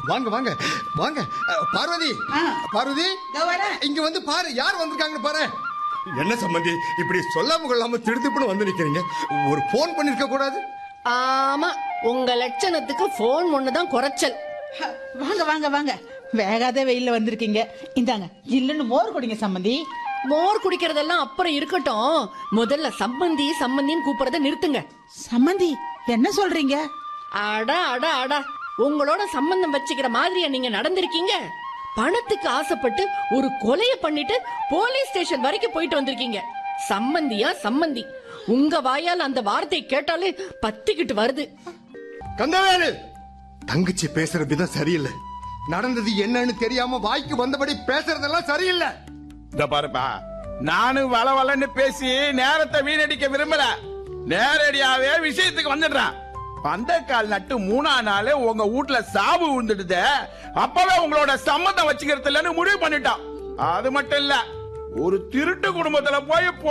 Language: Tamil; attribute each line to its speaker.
Speaker 1: வாங்க வாங்க வாங்க. பார்வதி, பார்வதி இங்க வந்து பாரு, யார் வந்திருக்காங்கன்னு பாரு. என்ன சம்பந்தி இப்படி சொல்லாம கொள்ளாம திடுத்துப்புன்னு வந்து நிக்கிறீங்க? ஒரு போன் பண்ணிருக்க கூடாது?
Speaker 2: ஆமா, உங்க லட்சணத்துக்கு போன் ஒண்ணுதான் குறைச்சல்.
Speaker 3: வாங்க வாங்க வாங்க, வேகாத வெயில்ல வந்திருக்கீங்க. இந்தாங்க ஜில்லுன்னு மோர் குடிங்க சம்பந்தி.
Speaker 2: மோர் குடிக்கிறதெல்லாம் அப்புறம் இருக்கட்டும், முதல்ல சம்பந்தி சம்பந்தின்னு கூப்பிடுறத நிறுத்துங்க.
Speaker 3: சம்பந்தி என்ன சொல்றீங்க?
Speaker 2: அடா அடா அடா, உங்களோட சம்பந்தம் வச்சுக்கிற மாதிரியா நீங்க நடந்திருக்கீங்க? பணத்துக்கு ஆசைப்பட்டு ஒரு கொலைய பண்ணிட்டு போலீஸ் ஸ்டேஷன் வரைக்கும் போயிட்டு வந்திருக்கீங்க. சம்பந்தியா சம்பந்தி, உங்க வாயால் அந்த வார்த்தை கேட்டாலே பத்திக்கிட்டு வருது.
Speaker 1: கந்தவேலு, தங்கச்சி பேசுற விதம் சரியில்லை. நடந்தது என்னன்னு தெரியாம வாய்க்கு வந்தபடி பேசுறதெல்லாம் சரியில்லை.
Speaker 4: இந்த பாருப்பா, நானும் வளவலன்னு பேசி நேரத்தை வீணடிக்க விரும்பல. நேரடியாவே விஷயத்துக்கு வந்துடுறேன். பந்தக்கால் நட்டு 3ஆம் நாள் உங்க வீட்டுல சாவு விழுந்துடுது. அப்பவே உங்களோட சம்மந்தம் வச்சுக்கிறது இல்லன்னு முடிவு பண்ணிட்டான். அது மட்டும் இல்ல, ஒரு திருட்டு குடும்பத்துல போய்